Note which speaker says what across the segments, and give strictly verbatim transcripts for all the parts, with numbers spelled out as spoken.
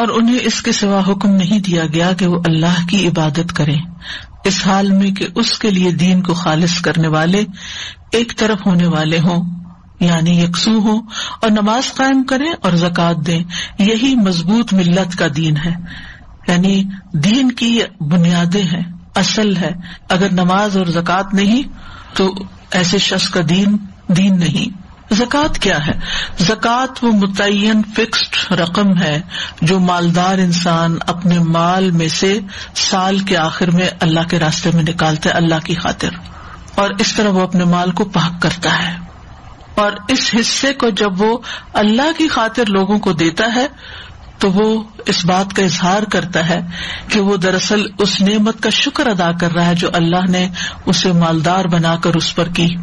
Speaker 1: اور انہیں اس کے سوا حکم نہیں دیا گیا کہ وہ اللہ کی عبادت کریں، اس حال میں کہ اس کے لیے دین کو خالص کرنے والے ایک طرف ہونے والے ہوں، یعنی یکسو ہوں، اور نماز قائم کریں اور زکوٰۃ دیں۔ یہی مضبوط ملت کا دین ہے، یعنی دین کی بنیادیں ہیں، اصل ہے۔ اگر نماز اور زکوٰۃ نہیں تو ایسے شخص کا دین دین نہیں۔ زکوٰۃ کیا ہے؟ زکوٰۃ وہ متعین فکسڈ رقم ہے جو مالدار انسان اپنے مال میں سے سال کے آخر میں اللہ کے راستے میں نکالتا ہے، اللہ کی خاطر، اور اس طرح وہ اپنے مال کو پاک کرتا ہے، اور اس حصے کو جب وہ اللہ کی خاطر لوگوں کو دیتا ہے تو وہ اس بات کا اظہار کرتا ہے کہ وہ دراصل اس نعمت کا شکر ادا کر رہا ہے جو اللہ نے اسے مالدار بنا کر اس پر کی۔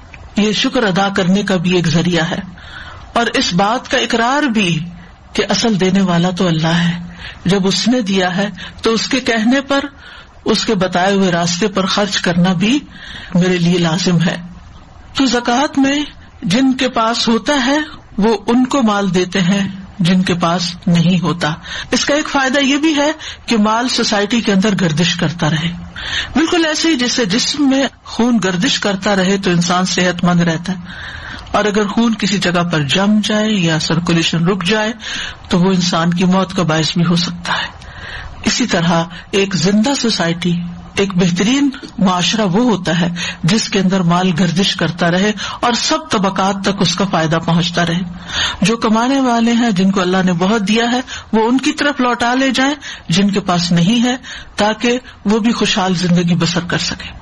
Speaker 1: یہ شکر ادا کرنے کا بھی ایک ذریعہ ہے، اور اس بات کا اقرار بھی کہ اصل دینے والا تو اللہ ہے۔ جب اس نے دیا ہے تو اس کے کہنے پر، اس کے بتائے ہوئے راستے پر خرچ کرنا بھی میرے لیے لازم ہے۔ تو زکوٰۃ میں جن کے پاس ہوتا ہے وہ ان کو مال دیتے ہیں جن کے پاس نہیں ہوتا۔ اس کا ایک فائدہ یہ بھی ہے کہ مال سوسائٹی کے اندر گردش کرتا رہے، بالکل ایسے ہی جس سے جسم میں خون گردش کرتا رہے تو انسان صحت مند رہتا ہے، اور اگر خون کسی جگہ پر جم جائے یا سرکولیشن رک جائے تو وہ انسان کی موت کا باعث بھی ہو سکتا ہے۔ اسی طرح ایک زندہ سوسائٹی، ایک بہترین معاشرہ وہ ہوتا ہے جس کے اندر مال گردش کرتا رہے اور سب طبقات تک اس کا فائدہ پہنچتا رہے۔ جو کمانے والے ہیں، جن کو اللہ نے بہت دیا ہے، وہ ان کی طرف لوٹا لے جائیں جن کے پاس نہیں ہے، تاکہ وہ بھی خوشحال زندگی بسر کر سکے۔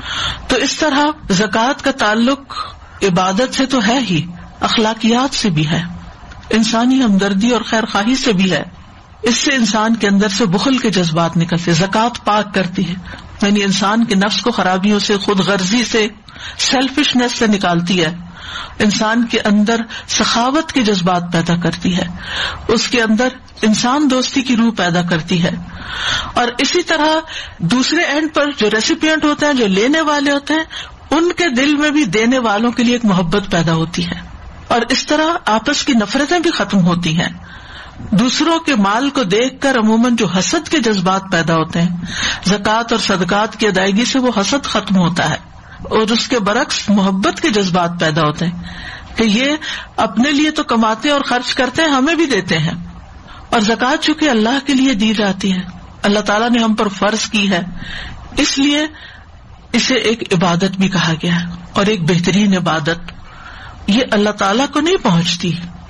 Speaker 1: تو اس طرح زکوٰۃ کا تعلق عبادت سے تو ہے ہی، اخلاقیات سے بھی ہے، انسانی ہمدردی اور خیر خواہی سے بھی ہے۔ اس سے انسان کے اندر سے بخل کے جذبات نکلتے، زکوٰۃ پاک کرتی ہے، یعنی انسان کے نفس کو خرابیوں سے، خود غرضی سے، سیلفشنس سے نکالتی ہے، انسان کے اندر سخاوت کے جذبات پیدا کرتی ہے، اس کے اندر انسان دوستی کی روح پیدا کرتی ہے، اور اسی طرح دوسرے اینڈ پر جو ریسیپینٹ ہوتے ہیں، جو لینے والے ہوتے ہیں، ان کے دل میں بھی دینے والوں کے لیے ایک محبت پیدا ہوتی ہے، اور اس طرح آپس کی نفرتیں بھی ختم ہوتی ہیں۔ دوسروں کے مال کو دیکھ کر عموماً جو حسد کے جذبات پیدا ہوتے ہیں، زکوٰۃ اور صدقات کی ادائیگی سے وہ حسد ختم ہوتا ہے، اور اس کے برعکس محبت کے جذبات پیدا ہوتے ہیں کہ یہ اپنے لیے تو کماتے اور خرچ کرتے ہیں، ہمیں بھی دیتے ہیں۔ اور زکوٰۃ چونکہ اللہ کے لیے دی جاتی ہے، اللہ تعالیٰ نے ہم پر فرض کی ہے، اس لیے اسے ایک عبادت بھی کہا گیا ہے، اور ایک بہترین عبادت۔ یہ اللہ تعالیٰ کو نہیں پہنچتی،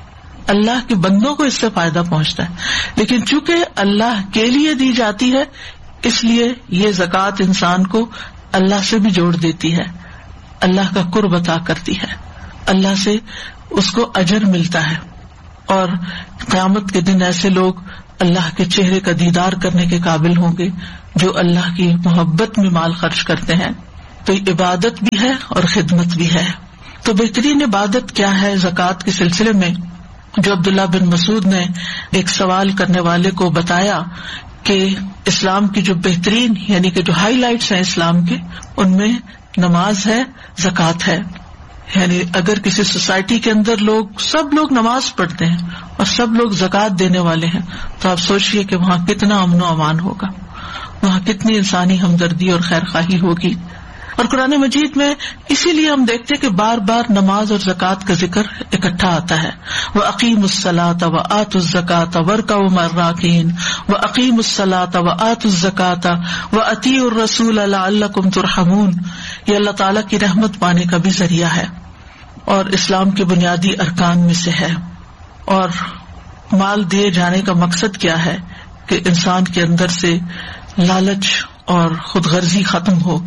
Speaker 1: اللہ کے بندوں کو اس سے فائدہ پہنچتا ہے، لیکن چونکہ اللہ کے لیے دی جاتی ہے اس لیے یہ زکوٰۃ انسان کو اللہ سے بھی جوڑ دیتی ہے، اللہ کا قرب عطا کرتی ہے، اللہ سے اس کو اجر ملتا ہے، اور قیامت کے دن ایسے لوگ اللہ کے چہرے کا دیدار کرنے کے قابل ہوں گے جو اللہ کی محبت میں مال خرچ کرتے ہیں۔ تو عبادت بھی ہے اور خدمت بھی ہے۔ تو بہترین عبادت کیا ہے زکوٰۃ کے سلسلے میں؟ جو عبداللہ بن مسعود نے ایک سوال کرنے والے کو بتایا کہ اسلام کی جو بہترین یعنی کہ جو ہائی لائٹس ہیں اسلام کے، ان میں نماز ہے، زکوٰۃ ہے۔ یعنی اگر کسی سوسائٹی کے اندر لوگ سب لوگ نماز پڑھتے ہیں اور سب لوگ زکوٰۃ دینے والے ہیں تو آپ سوچئے کہ وہاں کتنا امن و امان ہوگا، وہاں کتنی انسانی ہمدردی اور خیر خواہی ہوگی۔ اور قرآن مجید میں اسی لیے ہم دیکھتے کہ بار بار نماز اور زکوٰۃ کا ذکر اکٹھا آتا ہے۔ وَأَقِيمُوا الصَّلَاةَ وَآتُوا الزَّكَاةَ وَارْكَعُوا مَعَ الرَّاكِعِينَ وَأَقِيمُوا الصَّلَاةَ وَآتُوا الزَّكَاةَ وَأَطِيعُوا الرَّسُولَ لَعَلَّكُمْ تُرْحَمُونَ۔ یہ اللہ تعالیٰ کی رحمت پانے کا بھی ذریعہ ہے اور اسلام کے بنیادی ارکان میں سے ہے۔ اور مال دیے جانے کا مقصد کیا ہے کہ انسان کے اندر سے لالچ اور خود غرضی ختم ہو،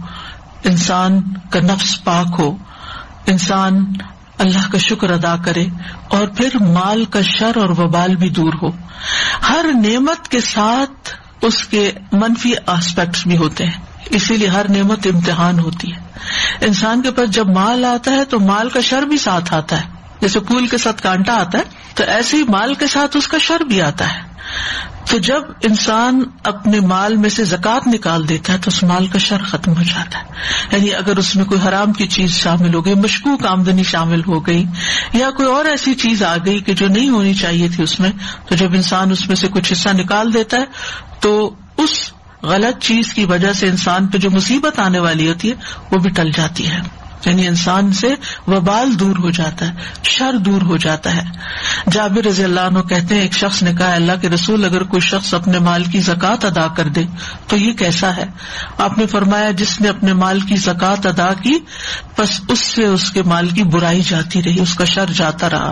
Speaker 1: انسان کا نفس پاک ہو، انسان اللہ کا شکر ادا کرے، اور پھر مال کا شر اور وبال بھی دور ہو۔ ہر نعمت کے ساتھ اس کے منفی آسپیکٹس بھی ہوتے ہیں، اسی لیے ہر نعمت امتحان ہوتی ہے۔ انسان کے پاس جب مال آتا ہے تو مال کا شر بھی ساتھ آتا ہے، جیسے پھول کے ساتھ کانٹا آتا ہے تو ایسے ہی مال کے ساتھ اس کا شر بھی آتا ہے۔ تو جب انسان اپنے مال میں سے زکوٰۃ نکال دیتا ہے تو اس مال کا شر ختم ہو جاتا ہے. یعنی اگر اس میں کوئی حرام کی چیز شامل ہو گئی, مشکوک آمدنی شامل ہو گئی, یا کوئی اور ایسی چیز آ گئی کہ جو نہیں ہونی چاہیے تھی اس میں, تو جب انسان اس میں سے کچھ حصہ نکال دیتا ہے تو اس غلط چیز کی وجہ سے انسان پہ جو مصیبت آنے والی ہوتی ہے وہ بھی ٹل جاتی ہے. یعنی انسان سے وبال دور ہو جاتا ہے, شر دور ہو جاتا ہے. جابر رضی اللہ عنہ کہتے ہیں ایک شخص نے کہا, اللہ کے رسول, اگر کوئی شخص اپنے مال کی زکوٰۃ ادا کر دے تو یہ کیسا ہے؟ آپ نے فرمایا, جس نے اپنے مال کی زکوٰۃ ادا کی بس اس سے اس کے مال کی برائی جاتی رہی, اس کا شر جاتا رہا.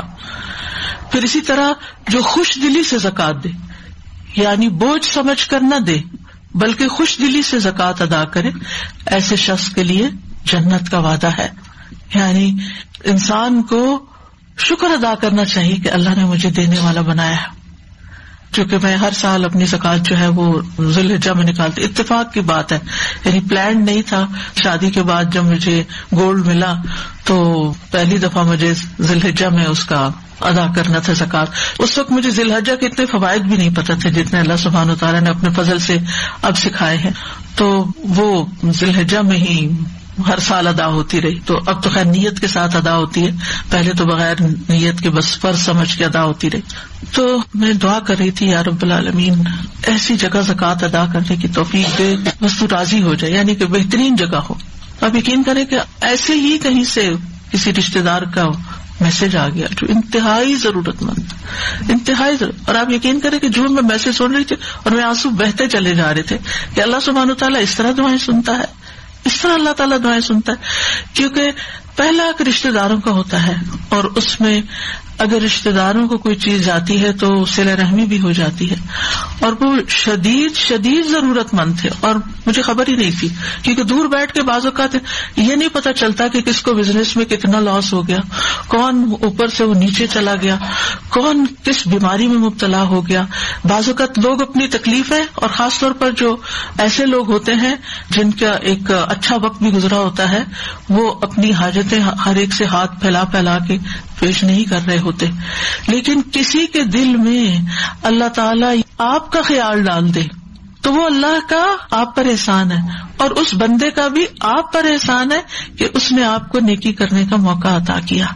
Speaker 1: پھر اسی طرح جو خوش دلی سے زکوٰۃ دے, یعنی بوجھ سمجھ کر نہ دے بلکہ خوش دلی سے زکوٰۃ ادا کرے, ایسے شخص کے لیے جنت کا وعدہ ہے. یعنی انسان کو شکر ادا کرنا چاہیے کہ اللہ نے مجھے دینے والا بنایا ہے. چونکہ میں ہر سال اپنی زکوٰۃ جو ہے وہ ذی الحجہ میں نکالتی, اتفاق کی بات ہے, یعنی پلان نہیں تھا. شادی کے بعد جب مجھے گولڈ ملا تو پہلی دفعہ مجھے ذی الحجہ میں اس کا ادا کرنا تھا زکوٰۃ. اس وقت مجھے ذی الحجہ کے اتنے فوائد بھی نہیں پتہ تھے جتنے اللہ سبحانہ وتعالیٰ نے اپنے فضل سے اب سکھائے ہیں. تو وہ ذی الحجہ میں ہی ہر سال ادا ہوتی رہی. تو اب تو خیر نیت کے ساتھ ادا ہوتی ہے, پہلے تو بغیر نیت کے بس فرض سمجھ کے ادا ہوتی رہی. تو میں دعا کر رہی تھی, یا رب العالمین ایسی جگہ زکوٰۃ ادا کرنے کی توفیق دے بس تو راضی ہو جائے, یعنی کہ بہترین جگہ ہو. آپ یقین کریں کہ ایسے ہی کہیں سے کسی رشتے دار کا میسج آ گیا جو انتہائی ضرورت مند, انتہائی ضرورت. اور آپ یقین کریں کہ جو میں میسج سن رہی تھی اور میں آنسو بہتے چلے جا رہے تھے کہ اللہ سبحانہ تعالیٰ اس طرح دعائیں سنتا ہے, اس طرح اللہ تعالیٰ دعائیں سنتا ہے. کیونکہ پہلا حق رشتے داروں کا ہوتا ہے, اور اس میں اگر رشتے داروں کو کوئی چیز جاتی ہے تو صلہ رحمی بھی ہو جاتی ہے. اور وہ شدید شدید ضرورت مند تھے اور مجھے خبر ہی نہیں تھی, کیونکہ دور بیٹھ کے بعض اوقات یہ نہیں پتا چلتا کہ کس کو بزنس میں کتنا لاس ہو گیا, کون اوپر سے وہ نیچے چلا گیا, کون کس بیماری میں مبتلا ہو گیا. بعض اوقات لوگ اپنی تکلیفیں, اور خاص طور پر جو ایسے لوگ ہوتے ہیں جن کا ایک اچھا وقت بھی گزرا ہوتا ہے, وہ اپنی حاجتیں ہر ایک سے ہاتھ پھیلا پھیلا کے پیش نہیں کر رہے ہوتے. لیکن کسی کے دل میں اللہ تعالیٰ آپ کا خیال ڈال دے تو وہ اللہ کا آپ پر احسان ہے, اور اس بندے کا بھی آپ پر احسان ہے کہ اس نے آپ کو نیکی کرنے کا موقع عطا کیا.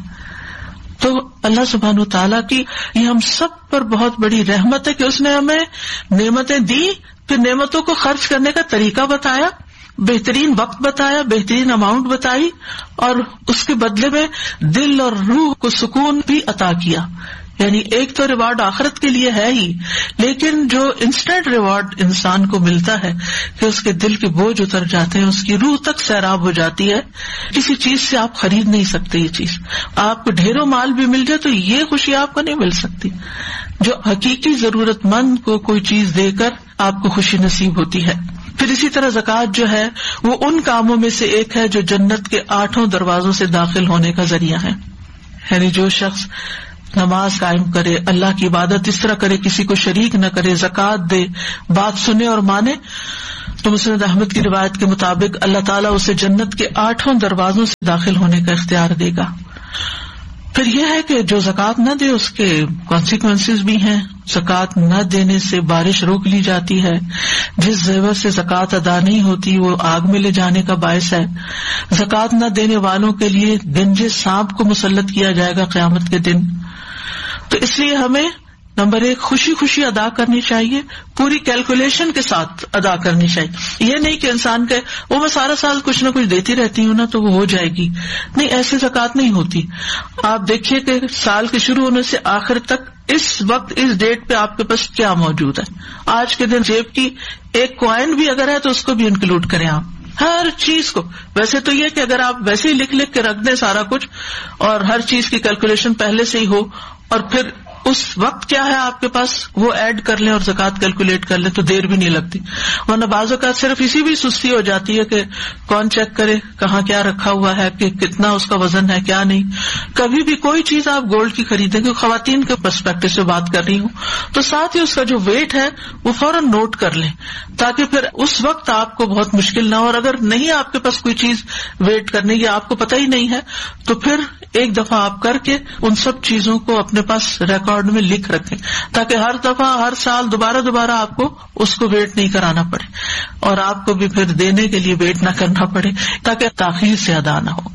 Speaker 1: تو اللہ سبحانہ تعالیٰ کی یہ ہم سب پر بہت بڑی رحمت ہے کہ اس نے ہمیں نعمتیں دی, پھر نعمتوں کو خرچ کرنے کا طریقہ بتایا, بہترین وقت بتایا, بہترین اماؤنٹ بتائی, اور اس کے بدلے میں دل اور روح کو سکون بھی عطا کیا. یعنی ایک تو ریوارڈ آخرت کے لیے ہے ہی, لیکن جو انسٹنٹ ریوارڈ انسان کو ملتا ہے کہ اس کے دل کے بوجھ اتر جاتے ہیں, اس کی روح تک سیراب ہو جاتی ہے. کسی چیز سے آپ خرید نہیں سکتے یہ چیز. آپ کو ڈھیروں مال بھی مل جائے تو یہ خوشی آپ کو نہیں مل سکتی جو حقیقی ضرورت مند کو کوئی چیز دے کر آپ کو خوشی نصیب ہوتی ہے. پھر اسی طرح زکوٰۃ جو ہے وہ ان کاموں میں سے ایک ہے جو جنت کے آٹھوں دروازوں سے داخل ہونے کا ذریعہ ہے. یعنی جو شخص نماز قائم کرے, اللہ کی عبادت اس طرح کرے, کسی کو شریک نہ کرے, زکوٰۃ دے, بات سنے اور مانے, تو مسند احمد کی روایت کے مطابق اللہ تعالیٰ اسے جنت کے آٹھوں دروازوں سے داخل ہونے کا اختیار دے گا. پھر یہ ہے کہ جو زکوٰۃ نہ دے اس کے کانسیکوینسز بھی ہیں. زکوٰۃ نہ دینے سے بارش روک لی جاتی ہے, جس زیور سے زکوٰۃ ادا نہیں ہوتی وہ آگ میں لے جانے کا باعث ہے. زکوٰۃ نہ دینے والوں کے لیے گنجے سانپ کو مسلط کیا جائے گا قیامت کے دن. تو اس لیے ہمیں نمبر ایک خوشی خوشی ادا کرنی چاہیے, پوری کیلکولیشن کے ساتھ ادا کرنی چاہیے. یہ نہیں کہ انسان کہ وہ میں سارا سال کچھ نہ کچھ دیتی رہتی ہوں نا تو وہ ہو جائے گی, نہیں, ایسے زکوٰۃ نہیں ہوتی. آپ دیکھیے کہ سال کے شروع ہونے سے آخر تک اس وقت اس ڈیٹ پہ آپ کے پاس کیا موجود ہے. آج کے دن جیب کی ایک کوائن بھی اگر ہے تو اس کو بھی انکلوڈ کریں آپ, ہر چیز کو. ویسے تو یہ کہ اگر آپ ویسے ہی لکھ لکھ کے رکھ دیں سارا کچھ اور ہر چیز کی کیلکولیشن پہلے سے ہی ہو, اور پھر اس وقت کیا ہے آپ کے پاس وہ ایڈ کر لیں اور زکوٰۃ کیلکولیٹ کر لیں تو دیر بھی نہیں لگتی. ورنہ بعض اوقات صرف اسی بھی سستی ہو جاتی ہے کہ کون چیک کرے کہاں کیا رکھا ہوا ہے, کہ کتنا اس کا وزن ہے کیا نہیں. کبھی بھی کوئی چیز آپ گولڈ کی خریدیں گے, خواتین کے پرسپیکٹو سے بات کر رہی ہوں, تو ساتھ ہی اس کا جو ویٹ ہے وہ فوراً نوٹ کر لیں تاکہ پھر اس وقت آپ کو بہت مشکل نہ ہو. اور اگر نہیں آپ کے پاس کوئی چیز ویٹ کرنے کی آپ کو پتہ ہی نہیں ہے تو پھر ایک دفعہ آپ کر کے ان سب چیزوں کو اپنے پاس ریکارڈ ریکارڈ میں لکھ رکھیں تاکہ ہر دفعہ ہر سال دوبارہ دوبارہ آپ کو اس کو ویٹ نہیں کرانا پڑے اور آپ کو بھی پھر دینے کے لیے ویٹ نہ کرنا پڑے تاکہ تاخیر سے ادا نہ ہو.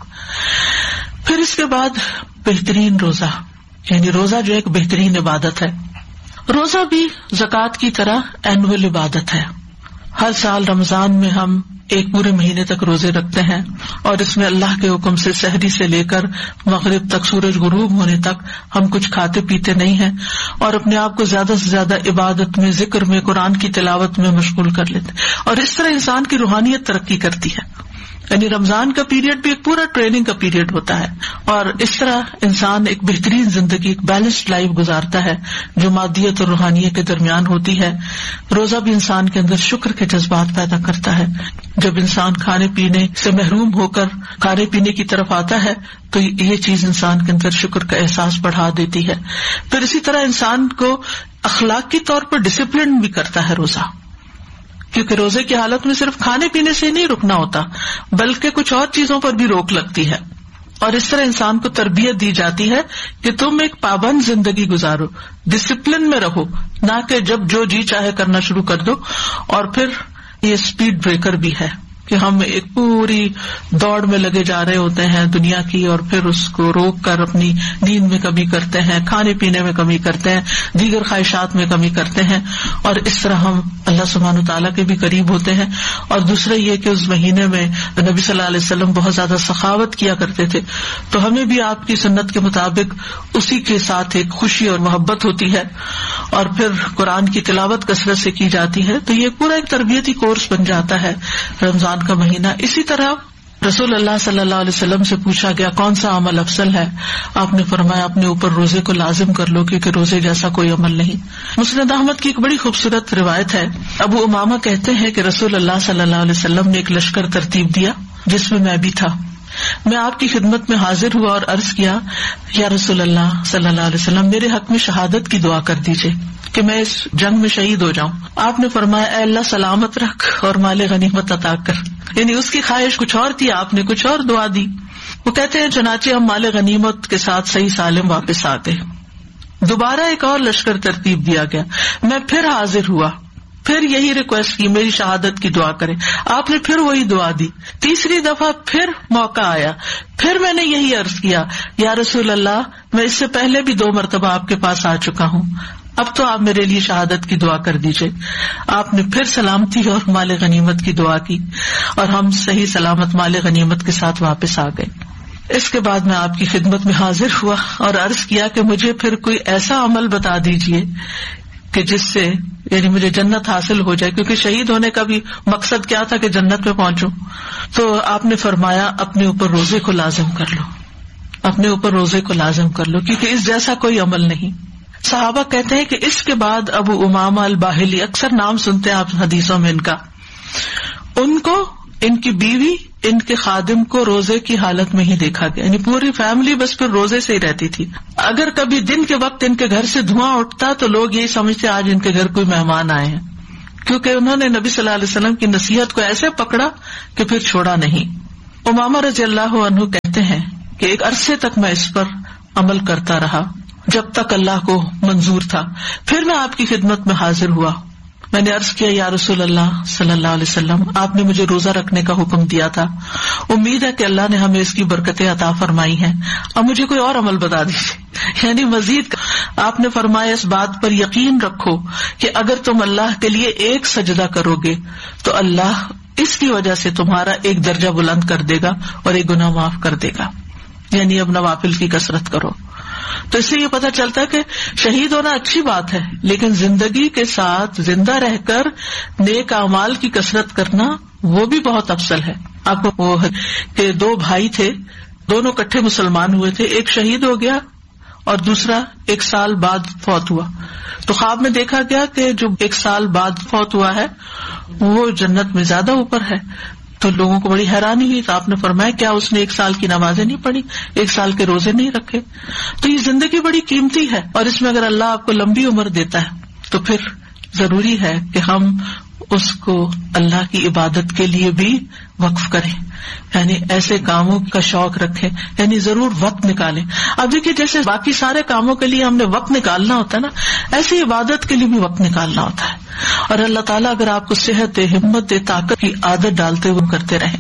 Speaker 1: پھر اس کے بعد بہترین روزہ، یعنی روزہ جو ایک بہترین عبادت ہے. روزہ بھی زکوٰۃ کی طرح اینوئل عبادت ہے. ہر سال رمضان میں ہم ایک پورے مہینے تک روزے رکھتے ہیں اور اس میں اللہ کے حکم سے سحری سے لے کر مغرب تک، سورج غروب ہونے تک ہم کچھ کھاتے پیتے نہیں ہیں اور اپنے آپ کو زیادہ سے زیادہ عبادت میں، ذکر میں، قرآن کی تلاوت میں مشغول کر لیتے ہیں اور اس طرح انسان کی روحانیت ترقی کرتی ہے. یعنی رمضان کا پیریڈ بھی ایک پورا ٹریننگ کا پیریڈ ہوتا ہے اور اس طرح انسان ایک بہترین زندگی، ایک بیلنسڈ لائف گزارتا ہے جو مادیت اور روحانیت کے درمیان ہوتی ہے. روزہ بھی انسان کے اندر شکر کے جذبات پیدا کرتا ہے. جب انسان کھانے پینے سے محروم ہو کر کھانے پینے کی طرف آتا ہے تو یہ چیز انسان کے اندر شکر کا احساس بڑھا دیتی ہے. پھر اسی طرح انسان کو اخلاقی طور پر ڈسپلن بھی کرتا ہے روزہ، کیونکہ روزے کی حالت میں صرف کھانے پینے سے نہیں رکنا ہوتا بلکہ کچھ اور چیزوں پر بھی روک لگتی ہے اور اس طرح انسان کو تربیت دی جاتی ہے کہ تم ایک پابند زندگی گزارو، ڈسپلن میں رہو، نہ کہ جب جو جی چاہے کرنا شروع کر دو. اور پھر یہ اسپیڈ بریکر بھی ہے کہ ہم ایک پوری دوڑ میں لگے جا رہے ہوتے ہیں دنیا کی اور پھر اس کو روک کر اپنی نیند میں کمی کرتے ہیں، کھانے پینے میں کمی کرتے ہیں، دیگر خواہشات میں کمی کرتے ہیں اور اس طرح ہم اللہ سبحانہ وتعالیٰ کے بھی قریب ہوتے ہیں. اور دوسرا یہ کہ اس مہینے میں نبی صلی اللہ علیہ وسلم بہت زیادہ سخاوت کیا کرتے تھے تو ہمیں بھی آپ کی سنت کے مطابق اسی کے ساتھ ایک خوشی اور محبت ہوتی ہے. اور پھر قرآن کی تلاوت کثرت سے کی جاتی ہے تو یہ پورا ایک تربیتی کورس بن جاتا ہے رمضان کا مہینہ. اسی طرح رسول اللہ صلی اللہ علیہ وسلم سے پوچھا گیا کون سا عمل افضل ہے؟ آپ نے فرمایا اپنے اوپر روزے کو لازم کر لو کیونکہ روزے جیسا کوئی عمل نہیں. مسند احمد کی ایک بڑی خوبصورت روایت ہے. ابو امامہ کہتے ہیں کہ رسول اللہ صلی اللہ علیہ وسلم نے ایک لشکر ترتیب دیا جس میں میں بھی تھا. میں آپ کی خدمت میں حاضر ہوا اور عرض کیا یا رسول اللہ صلی اللہ علیہ وسلم میرے حق میں شہادت کی دعا کر دیجیے کہ میں اس جنگ میں شہید ہو جاؤں. آپ نے فرمایا اے اللہ سلامت رکھ اور مال غنیمت عطا کر. یعنی اس کی خواہش کچھ اور تھی، آپ نے کچھ اور دعا دی. وہ کہتے ہیں چنانچہ ہم مال غنیمت کے ساتھ صحیح سالم واپس آ گئے. دوبارہ ایک اور لشکر ترتیب دیا گیا، میں پھر حاضر ہوا، پھر یہی ریکویسٹ کی میری شہادت کی دعا کریں. آپ نے پھر وہی دعا دی. تیسری دفعہ پھر موقع آیا، پھر میں نے یہی عرض کیا یا رسول اللہ میں اس سے پہلے بھی دو مرتبہ آپ کے پاس آ چکا ہوں، اب تو آپ میرے لیے شہادت کی دعا کر دیجئے. آپ نے پھر سلامتی اور مال غنیمت کی دعا کی اور ہم صحیح سلامت مال غنیمت کے ساتھ واپس آ گئے. اس کے بعد میں آپ کی خدمت میں حاضر ہوا اور عرض کیا کہ مجھے پھر کوئی ایسا عمل بتا دیجئے کہ جس سے یعنی مجھے جنت حاصل ہو جائے، کیونکہ شہید ہونے کا بھی مقصد کیا تھا کہ جنت میں پہنچوں. تو آپ نے فرمایا اپنے اوپر روزے کو لازم کر لو، اپنے اوپر روزے کو لازم کر لو کیونکہ اس جیسا کوئی عمل نہیں. صحابہ کہتے ہیں کہ اس کے بعد ابو امامہ الباہلی، اکثر نام سنتے ہیں آپ حدیثوں میں ان کا، ان کو ان کی بیوی ان کے خادم کو روزے کی حالت میں ہی دیکھا گیا. یعنی پوری فیملی بس پھر روزے سے ہی رہتی تھی. اگر کبھی دن کے وقت ان کے گھر سے دھواں اٹھتا تو لوگ یہی سمجھتے آج ان کے گھر کوئی مہمان آئے ہیں، کیونکہ انہوں نے نبی صلی اللہ علیہ وسلم کی نصیحت کو ایسے پکڑا کہ پھر چھوڑا نہیں. امامہ رضی اللہ عنہ کہتے ہیں کہ ایک عرصے تک میں اس پر عمل کرتا رہا جب تک اللہ کو منظور تھا. پھر میں آپ کی خدمت میں حاضر ہوا. میں نے عرض کیا یا رسول اللہ صلی اللہ علیہ وسلم آپ نے مجھے روزہ رکھنے کا حکم دیا تھا، امید ہے کہ اللہ نے ہمیں اس کی برکتیں عطا فرمائی ہیں، اب مجھے کوئی اور عمل بتا دیجیے یعنی مزید. آپ نے فرمایا اس بات پر یقین رکھو کہ اگر تم اللہ کے لیے ایک سجدہ کرو گے تو اللہ اس کی وجہ سے تمہارا ایک درجہ بلند کر دے گا اور ایک گناہ معاف کر دے گا. یعنی اب نوافل کی کثرت کرو. تو اس سے یہ پتہ چلتا ہے کہ شہید ہونا اچھی بات ہے لیکن زندگی کے ساتھ زندہ رہ کر نیک اعمال کی کثرت کرنا وہ بھی بہت افضل ہے. آپ کو وہ ہے کہ دو بھائی تھے، دونوں کٹھے مسلمان ہوئے تھے، ایک شہید ہو گیا اور دوسرا ایک سال بعد فوت ہوا. تو خواب میں دیکھا گیا کہ جو ایک سال بعد فوت ہوا ہے وہ جنت میں زیادہ اوپر ہے. تو لوگوں کو بڑی حیرانی ہوئی. تو آپ نے فرمایا کیا اس نے ایک سال کی نمازیں نہیں پڑھی، ایک سال کے روزے نہیں رکھے؟ تو یہ زندگی بڑی قیمتی ہے اور اس میں اگر اللہ آپ کو لمبی عمر دیتا ہے تو پھر ضروری ہے کہ ہم اس کو اللہ کی عبادت کے لیے بھی وقف کریں، یعنی ایسے کاموں کا شوق رکھیں، یعنی ضرور وقت نکالیں. اب دیکھیے جیسے باقی سارے کاموں کے لیے ہم نے وقت نکالنا ہوتا ہے نا، ایسی عبادت کے لیے بھی وقت نکالنا ہوتا ہے. اور اللہ تعالیٰ اگر آپ کو صحت دے، ہمت دے، طاقت کی عادت ڈالتے ہوئے کرتے رہیں.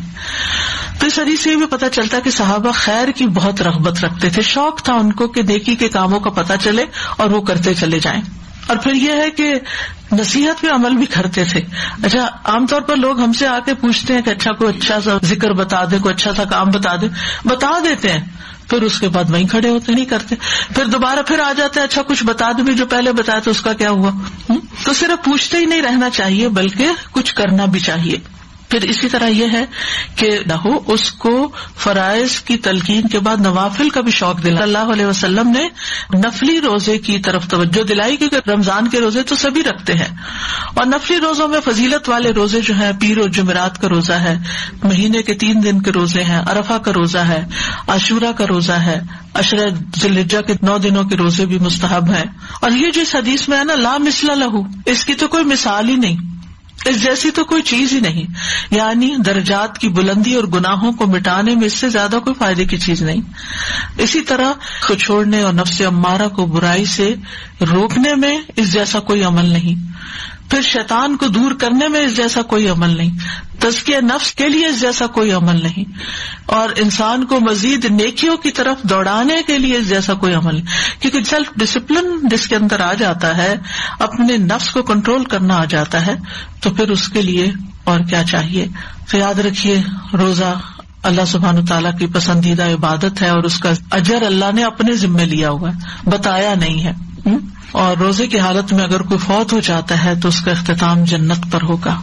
Speaker 1: تو اس حدیث سے یہ بھی پتہ چلتا ہے کہ صحابہ خیر کی بہت رغبت رکھتے تھے، شوق تھا ان کو کہ نیکی کے کاموں کا پتہ چلے اور وہ کرتے چلے جائیں. اور پھر یہ ہے کہ نصیحت پہ عمل بھی کرتے تھے. اچھا عام طور پر لوگ ہم سے آ کے پوچھتے ہیں کہ اچھا کوئی اچھا سا ذکر بتا دے، کوئی اچھا سا کام بتا دے، بتا دیتے ہیں، پھر اس کے بعد وہیں کھڑے ہوتے نہیں کرتے، پھر دوبارہ پھر آ جاتے ہیں اچھا کچھ بتا دے بھی، جو پہلے بتایا تو اس کا کیا ہوا. تو صرف پوچھتے ہی نہیں رہنا چاہیے بلکہ کچھ کرنا بھی چاہیے. پھر اسی طرح یہ ہے کہ نہ ہو اس کو فرائض کی تلقین کے بعد نوافل کا بھی شوق دلا. اللہ علیہ وسلم نے نفلی روزے کی طرف توجہ دلائی، کیونکہ رمضان کے روزے تو سبھی رکھتے ہیں، اور نفلی روزوں میں فضیلت والے روزے جو ہیں، پیر و جمعرات کا روزہ ہے، مہینے کے تین دن کے روزے ہیں، عرفہ کا روزہ ہے، عاشورہ کا روزہ ہے، عشرہ ذی الحجہ کے نو دنوں کے روزے بھی مستحب ہیں. اور یہ جس حدیث میں ہے نا لا مثل لہ، اس کی تو کوئی مثال ہی نہیں، اس جیسی تو کوئی چیز ہی نہیں، یعنی درجات کی بلندی اور گناہوں کو مٹانے میں اس سے زیادہ کوئی فائدے کی چیز نہیں. اسی طرح کو چھوڑنے اور نفس امارہ کو برائی سے روکنے میں اس جیسا کوئی عمل نہیں. پھر شیطان کو دور کرنے میں اس جیسا کوئی عمل نہیں، تزکیہ نفس کے لیے اس جیسا کوئی عمل نہیں، اور انسان کو مزید نیکیوں کی طرف دوڑانے کے لیے اس جیسا کوئی عمل نہیں. کیونکہ سیلف ڈسپلن جس کے اندر آ جاتا ہے، اپنے نفس کو کنٹرول کرنا آ جاتا ہے، تو پھر اس کے لیے اور کیا چاہیے. تو یاد رکھیے روزہ اللہ سبحانہ وتعالیٰ کی پسندیدہ عبادت ہے، اور اس کا اجر اللہ نے اپنے ذمہ لیا ہوا ہے، بتایا نہیں ہے. اور روزے کی حالت میں اگر کوئی فوت ہو جاتا ہے تو اس کا اختتام جنت پر ہوگا.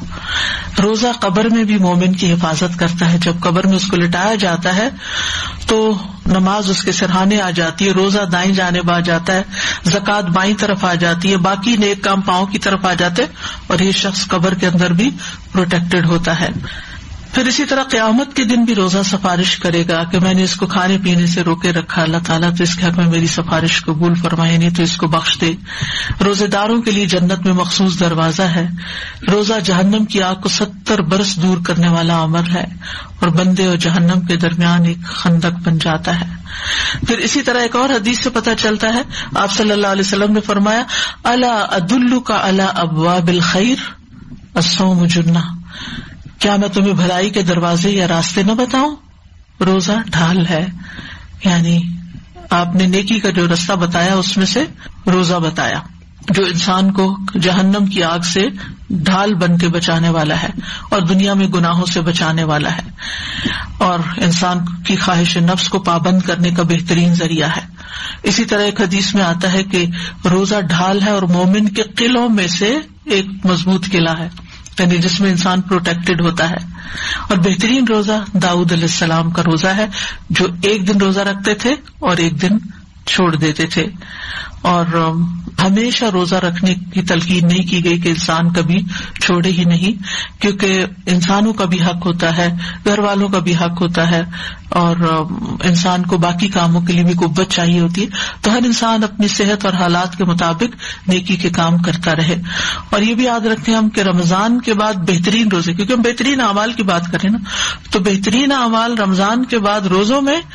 Speaker 1: روزہ قبر میں بھی مومن کی حفاظت کرتا ہے. جب قبر میں اس کو لٹایا جاتا ہے تو نماز اس کے سرہانے آ جاتی ہے، روزہ دائیں جانب آ جاتا ہے، زکوٰۃ بائیں طرف آ جاتی ہے، باقی نیک کام پاؤں کی طرف آ جاتے، اور یہ شخص قبر کے اندر بھی پروٹیکٹڈ ہوتا ہے. پھر اسی طرح قیامت کے دن بھی روزہ سفارش کرے گا کہ میں نے اس کو کھانے پینے سے روکے رکھا، اللہ تعالیٰ تو اس کے حق میں میری سفارش قبول فرمائے، نہیں تو اس کو بخش دے. روزے داروں کے لیے جنت میں مخصوص دروازہ ہے. روزہ جہنم کی آگ کو ستر برس دور کرنے والا عمل ہے، اور بندے اور جہنم کے درمیان ایک خندق بن جاتا ہے. پھر اسی طرح ایک اور حدیث سے پتہ چلتا ہے، آپ صلی اللہ علیہ وسلم نے فرمایا الا ادلک علی ابواب الخیر الصوم جنہ، کیا میں تمہیں بھلائی کے دروازے یا راستے نہ بتاؤں؟ روزہ ڈھال ہے، یعنی آپ نے نیکی کا جو راستہ بتایا اس میں سے روزہ بتایا، جو انسان کو جہنم کی آگ سے ڈھال بن کے بچانے والا ہے، اور دنیا میں گناہوں سے بچانے والا ہے، اور انسان کی خواہش نفس کو پابند کرنے کا بہترین ذریعہ ہے. اسی طرح ایک حدیث میں آتا ہے کہ روزہ ڈھال ہے اور مومن کے قلعوں میں سے ایک مضبوط قلعہ ہے، یعنی جس میں انسان پروٹیکٹڈ ہوتا ہے. اور بہترین روزہ داؤد علیہ السلام کا روزہ ہے، جو ایک دن روزہ رکھتے تھے اور ایک دن چھوڑ دیتے تھے. اور ہمیشہ روزہ رکھنے کی تلقین نہیں کی گئی کہ انسان کبھی چھوڑے ہی نہیں، کیونکہ انسانوں کا بھی حق ہوتا ہے، گھر والوں کا بھی حق ہوتا ہے، اور انسان کو باقی کاموں کے لیے بھی قوت چاہیے ہوتی ہے. تو ہر انسان اپنی صحت اور حالات کے مطابق نیکی کے کام کرتا رہے. اور یہ بھی یاد رکھیں ہم کہ رمضان کے بعد بہترین روزے، کیونکہ ہم بہترین اعمال کی بات کریں نا، تو بہترین اعمال رمضان کے بعد روزوں میں